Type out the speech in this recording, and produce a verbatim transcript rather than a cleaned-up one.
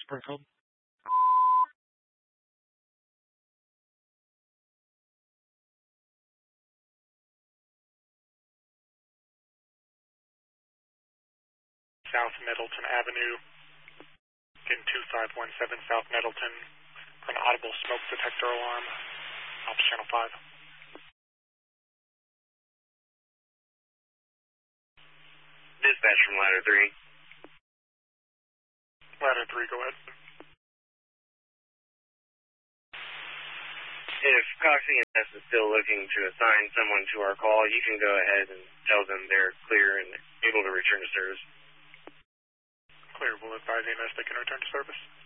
Springfield. South Middleton Avenue, in two five one seven South Middleton, for an audible smoke detector alarm, Ops Channel five. Dispatch from Ladder three. Ladder three, go ahead. If Cox E M S is still looking to assign someone to our call, you can go ahead and tell them they're clear and able to return to service. Clear, we'll advise E M S they can return to service.